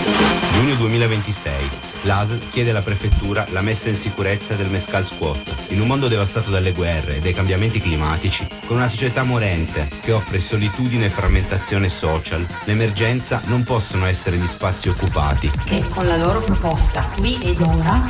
Giugno 2026. L'ASL chiede alla prefettura la messa in sicurezza del Mescal Squat. In un mondo devastato dalle guerre e dai cambiamenti climatici, con una società morente che offre solitudine e frammentazione social, l'emergenza non possono essere gli spazi occupati. Che con la loro proposta qui ed ora